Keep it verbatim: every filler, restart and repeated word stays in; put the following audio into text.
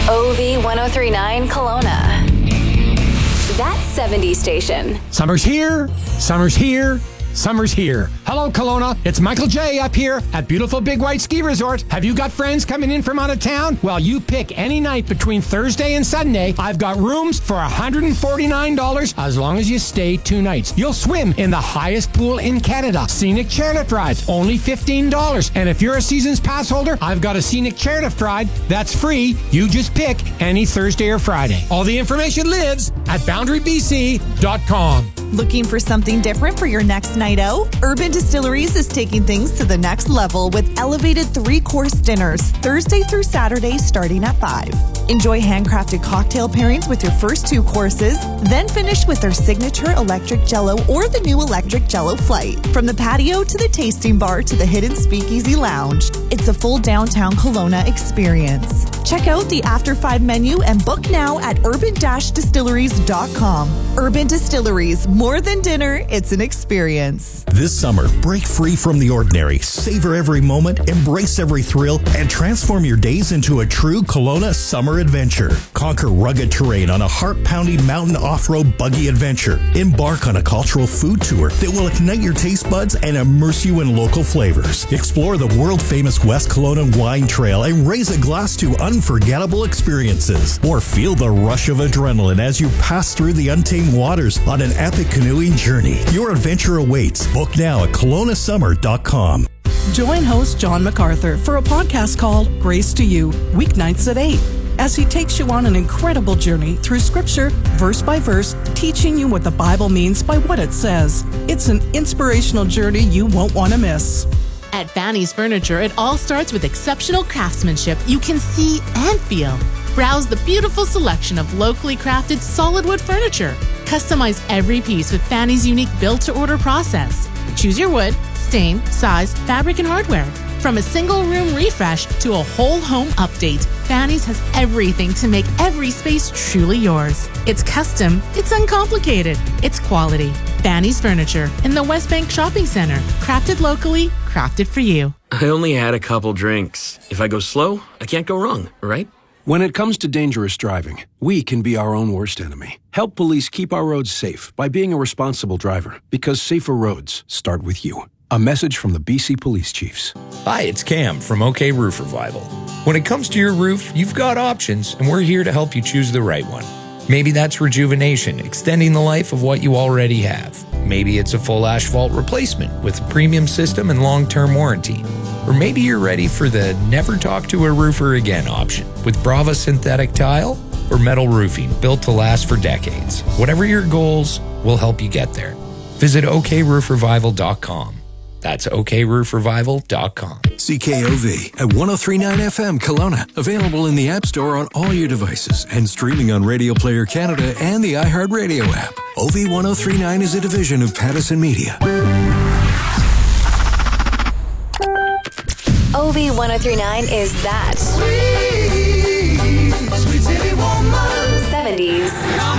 O V ten thirty-nine Kelowna. That seventies station. Summer's here. Summer's here. Summer's here. Hello, Kelowna. It's Michael J. up here at beautiful Big White Ski Resort. Have you got friends coming in from out of town? Well, you pick any night between Thursday and Sunday. I've got rooms for one hundred forty-nine dollars as long as you stay two nights. You'll swim in the highest pool in Canada. Scenic chairlift rides, only fifteen dollars. And if you're a season's pass holder, I've got a scenic chairlift ride that's free. You just pick any Thursday or Friday. All the information lives at boundary b c dot com. Looking for something different for your next night out? Urban Distilleries is taking things to the next level with elevated three-course dinners Thursday through Saturday starting at five. Enjoy handcrafted cocktail pairings with your first two courses, then finish with their signature electric Jello or the new electric Jello Flight. From the patio to the tasting bar to the hidden speakeasy lounge, it's a full downtown Kelowna experience. Check out the After Five menu and book now at urban dash distilleries dot com. Urban Distilleries, more than dinner, it's an experience. This summer, break free from the ordinary, savor every moment, embrace every thrill, and transform your days into a true Kelowna summer adventure. Conquer rugged terrain on a heart-pounding mountain off-road buggy adventure. Embark on a cultural food tour that will ignite your taste buds and immerse you in local flavors. Explore the world-famous West Kelowna Wine Trail and raise a glass to unforgettable experiences. Or feel the rush of adrenaline as you pass through the untamed waters on an epic canoeing journey. Your adventure awaits. Book now at kelowna summer dot com. Join host John MacArthur for a podcast called Grace to You, weeknights at eight, as he takes you on an incredible journey through scripture, verse by verse, teaching you what the Bible means by what it says. It's an inspirational journey you won't want to miss. At Fanny's Furniture, it all starts with exceptional craftsmanship you can see and feel. Browse the beautiful selection of locally crafted solid wood furniture. Customize every piece with Fanny's unique built-to-order process. Choose your wood, stain, size, fabric, and hardware. From a single room refresh to a whole home update, Fanny's has everything to make every space truly yours. It's custom, it's uncomplicated, it's quality. Fanny's Furniture in the West Bank Shopping Center. Crafted locally, crafted for you. I only had a couple drinks. If I go slow, I can't go wrong, right? When it comes to dangerous driving, we can be our own worst enemy. Help police keep our roads safe by being a responsible driver, because safer roads start with you. A message from the B C Police Chiefs. Hi, it's Cam from OK Roof Revival. When it comes to your roof, you've got options, and we're here to help you choose the right one. Maybe that's rejuvenation, extending the life of what you already have. Maybe it's a full asphalt replacement with a premium system and long-term warranty. Or maybe you're ready for the never talk to a roofer again option with Brava synthetic tile or metal roofing built to last for decades. Whatever your goals, we'll help you get there. Visit O K roof revival dot com. That's O K roof revival dot com. C K O V at one oh three point nine F M Kelowna. Available in the App Store on all your devices and streaming on Radio Player Canada and the iHeartRadio app. O V ten thirty-nine is a division of Pattison Media. O V ten thirty-nine is that. Sweet, sweet city woman. seventies.